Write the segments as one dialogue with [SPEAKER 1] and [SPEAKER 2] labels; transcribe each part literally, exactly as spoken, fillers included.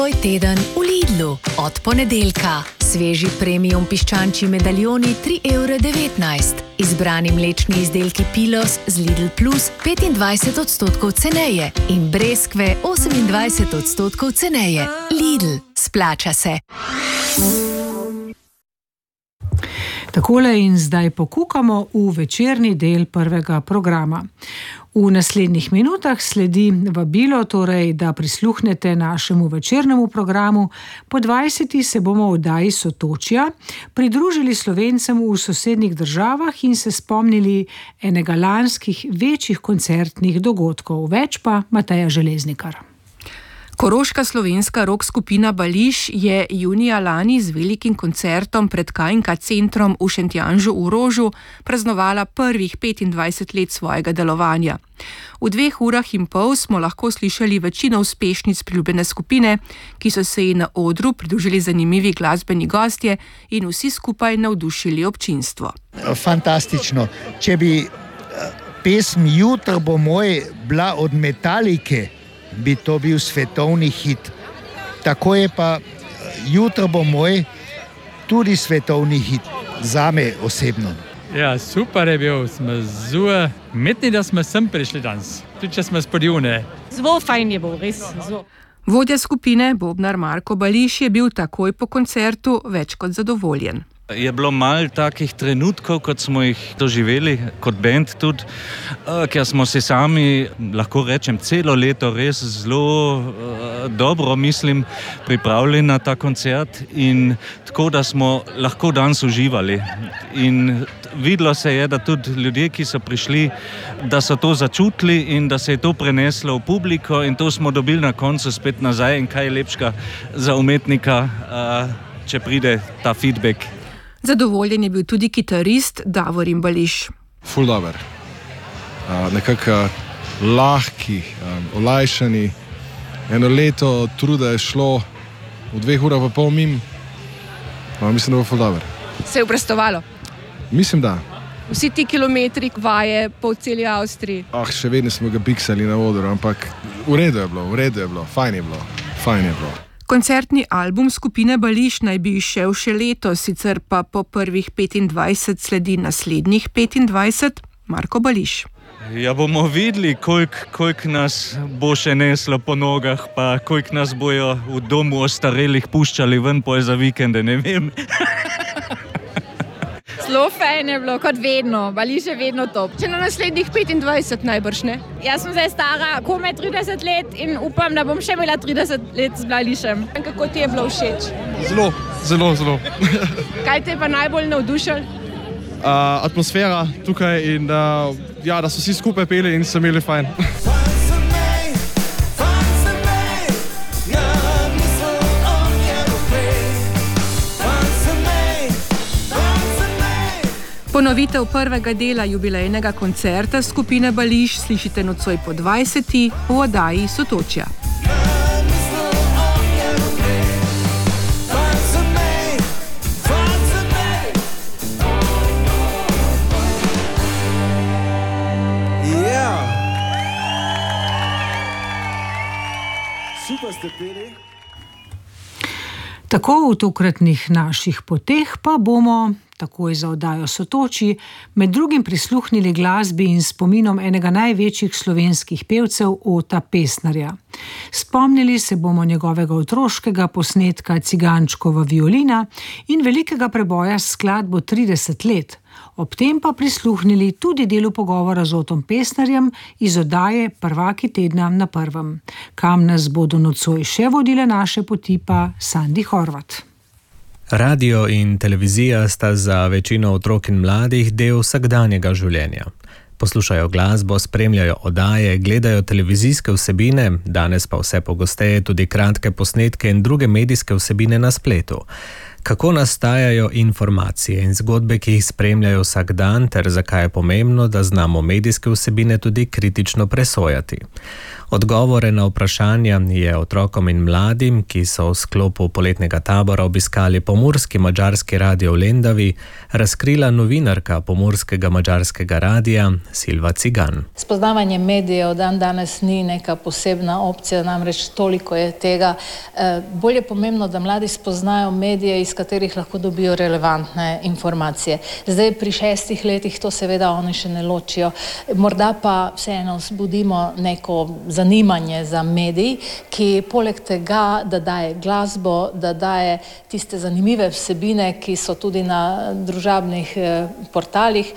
[SPEAKER 1] Tvoj teden v Lidlu. Od ponedeljka. Sveži premium piščančji medaljoni tri evre devetnajst. Izbrani mlečni izdelki Pilos z Lidl Plus petindvajset odstotkov ceneje in breskve osemindvajset odstotkov ceneje. Lidl, splača se.
[SPEAKER 2] Takole in zdaj pokukamo v večerni del prvega programa. V naslednjih minutah sledi vabilo, torej, da prisluhnete našemu večernemu programu. Po dvajseti se bomo v oddaji Sotočja pridružili Slovencem v sosednjih državah in se spomnili enega lanskih večjih koncertnih dogodkov. Več pa Mateja Železnikar.
[SPEAKER 3] Koroška slovenska rock skupina Bališ je junija lani z velikim koncertom pred K in K centrom v Šentjanžu v Rožu praznovala prvih petindvajset let svojega delovanja. V dveh urah in pol smo lahko slišali večino uspešnic priljubljene skupine, ki so se ji na odru pridružili zanimivi glasbeni gostje in vsi skupaj navdušili občinstvo.
[SPEAKER 4] Fantastično. Če bi pesm Jutro bo moj bila od Metalike, bi to bil svetovni hit. Tako je pa Jutro bo moj tudi svetovni hit, zame osebno.
[SPEAKER 5] Ja, super je bil, smo zelo metni, da smo sem prišli danes, tudi če smo spodjune.
[SPEAKER 6] Zelo fajn je bil, res zelo.
[SPEAKER 3] Vodja skupine, bobnar Marko Bališ, je bil takoj po koncertu več kot zadovoljen.
[SPEAKER 7] Je bilo malo takih trenutkov, kot smo jih doživeli, kot band tudi, ker smo se sami, lahko rečem, celo leto res zelo dobro, mislim, pripravili na ta koncert in tako, da smo lahko danes uživali. In videlo se je, da tudi ljudje, ki so prišli, da so to začutili in da se je to preneslo v publiko in to smo dobili na koncu spet nazaj in kaj je lepšega za umetnika, če pride ta feedback.
[SPEAKER 3] Zadovoljen je bil tudi kitarist Davorin Bališ.
[SPEAKER 8] Ful dober. Uh, nekako lahki, um, olajšani. Eno leto truda je šlo v dveh urah pa pol mim. No, mislim, da bo ful dober.
[SPEAKER 6] Se je obrestovalo?
[SPEAKER 8] Mislim, da.
[SPEAKER 6] Vsi ti kilometri vaje po celi Avstriji.
[SPEAKER 8] Ah, še vedno smo ga piksali na odru, ampak v redu je bilo, v redu je bilo, fajn je bilo, fajn je bilo.
[SPEAKER 3] Koncertni album skupine Bališ naj bi izšel še letos, sicer pa po prvih petindvajset sledi naslednjih petindvajset. Marko Bališ.
[SPEAKER 7] Ja, bomo videli, koliko, koliko nas bo še neslo po nogah, pa koliko nas bojo v domu ostarelih puščali ven poj za vikende, ne vem.
[SPEAKER 6] Zelo fajn je bilo, kot vedno, Bališ je vedno top. Če na naslednjih petindvajset najbrž, ne? Jaz sem zdaj stara komaj trideset let in upam, da bom še imela trideset let z Bališem. Kako ti je bilo všeč?
[SPEAKER 9] Zelo, zelo, zelo.
[SPEAKER 6] Kaj te je pa najbolj navdušil?
[SPEAKER 9] Uh, atmosfera tukaj in uh, ja, da so vsi skupaj peli in so imeli fajn.
[SPEAKER 3] Ponovitev prvega dela jubilejnega koncerta skupine Bališ slišite nocoj po dvajseti v oddaji Sotočja.
[SPEAKER 2] Tako v tokratnih naših poteh pa bomo takoj za oddajo Sotočji med drugim prisluhnili glasbi in spominom enega največjih slovenskih pevcev Ota Pesnarja. Spomnili se bomo njegovega otroškega posnetka Cigančkova violina in velikega preboja s skladbo trideset let. Ob tem pa prisluhnili tudi delu pogovora z Otom Pesnarjem iz oddaje Prvaki tedna na prvem. Kam nas bodo nocoj še vodile naše poti pa Sandi Horvat.
[SPEAKER 10] Radio in televizija sta za večino otrok in mladih del vsakdanjega življenja. Poslušajo glasbo, spremljajo oddaje, gledajo televizijske vsebine, danes pa vse pogosteje tudi kratke posnetke in druge medijske vsebine na spletu. Kako nastajajo informacije in zgodbe, ki jih spremljajo vsak dan, ter zakaj je pomembno, da znamo medijske vsebine tudi kritično presojati. Odgovore na vprašanja je otrokom in mladim, ki so v sklopu poletnega tabora obiskali pomurski madžarski radio v Lendavi, razkrila novinarka pomurskega madžarskega radija Silva Cigan.
[SPEAKER 11] Spoznavanje medijev dan danes ni neka posebna opcija, namreč toliko je tega. Bolj je pomembno, da mladi spoznajo medije, iz katerih lahko dobijo relevantne informacije. Zdaj pri šestih letih to seveda oni še ne ločijo. Morda pa vseeno vzbudimo neko zanimanje za medij, ki poleg tega, da daje glasbo, da daje tiste zanimive vsebine, ki so tudi na družabnih portalih,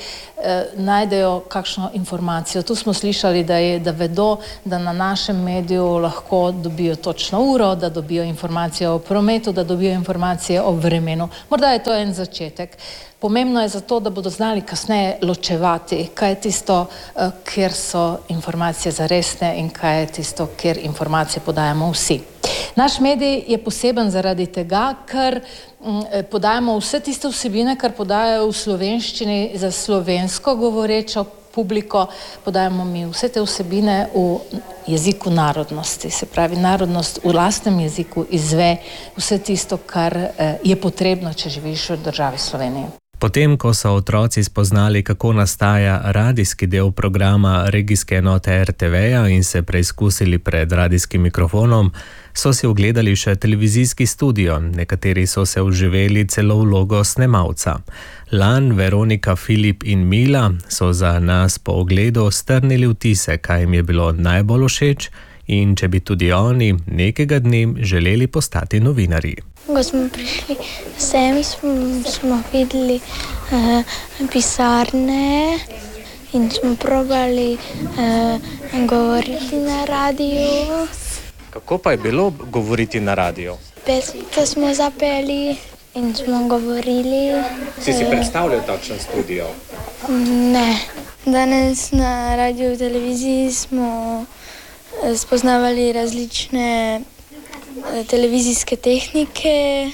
[SPEAKER 11] najdejo kakšno informacijo. Tu smo slišali, da, je, da vedo, da na našem mediju lahko dobijo točno uro, da dobijo informacije o prometu, da dobijo informacije o vremenu. Morda je to en začetek. Pomembno je zato, da bodo znali kasneje ločevati, kaj je tisto, kjer so informacije zaresne in kaj je tisto, kjer informacije podajamo vsi. Naš medij je poseben zaradi tega, ker podajamo vse tiste vsebine, kar podajajo v slovenščini za slovensko govorečo publiko, podajamo mi vse te vsebine v jeziku narodnosti. Se pravi, narodnost v lastnem jeziku izve vse tisto, kar je potrebno, če živiš v državi Sloveniji.
[SPEAKER 10] Potem, ko so otroci spoznali, kako nastaja radijski del programa regijske enote R T V-ja in se preizkusili pred radijskim mikrofonom, so si ogledali še televizijski studio, nekateri so se vživeli celo vlogo snemalca. Lan, Veronika, Filip in Mila so za nas po ogledu strnili vtise, kaj jim je bilo najbolj všeč in če bi tudi oni nekega dne želeli postati novinarji.
[SPEAKER 12] Ko smo prišli sem, smo, smo videli uh, pisarne in smo probali uh, govoriti na radiju.
[SPEAKER 10] Kako pa je bilo govoriti na radiju?
[SPEAKER 12] Pesmice smo zapeli in smo govorili.
[SPEAKER 10] Si si predstavljal takšen studio?
[SPEAKER 12] Ne. Danes na radiju in televiziji smo spoznavali različne televizijske tehnike,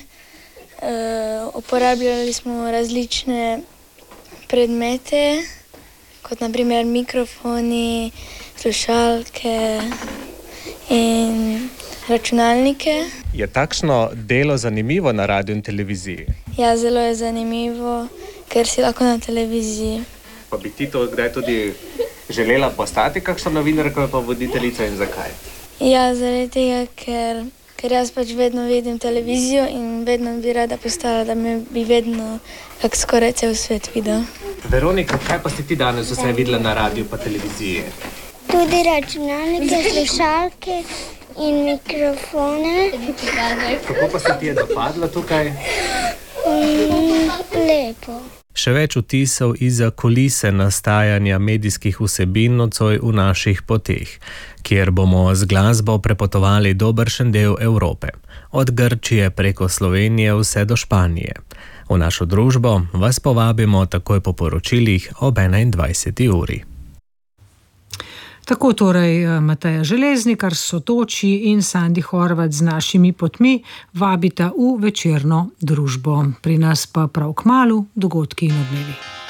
[SPEAKER 12] uporabljali smo različne predmete, kot naprimer mikrofoni, slušalke in računalnike.
[SPEAKER 10] Je takšno delo zanimivo na radiju in televiziji?
[SPEAKER 12] Ja, zelo je zanimivo, ker si lahko na televiziji.
[SPEAKER 10] Pa bi ti to kdaj tudi želela postati kakšna novinarka pa voditeljica in zakaj?
[SPEAKER 12] Ja, zaradi tega, ker Ker jaz pač vedno vidim televizijo in vedno bi rada postala, da me bi vedno kak skoraj cel svet videl.
[SPEAKER 10] Veronika, kaj pa si ti danes vse videla na radiju pa televiziji?
[SPEAKER 12] Tudi računalnike, slušalke in mikrofone.
[SPEAKER 10] Kako pa se ti je dopadlo tukaj?
[SPEAKER 12] Mm, lepo.
[SPEAKER 10] Še več vtisov izza kulise nastajanja medijskih vsebin nocoj v naših poteh, kjer bomo z glasbo prepotovali dobršen del Evrope, od Grčije preko Slovenije vse do Španije. V našo družbo vas povabimo takoj po poročilih ob enaindvajseti uri.
[SPEAKER 2] Tako torej Mateja Železnikar, Sotočji in Sandi Horvat z našimi potmi vabita v večerno družbo. Pri nas pa prav kmalu dogodki in odmevi.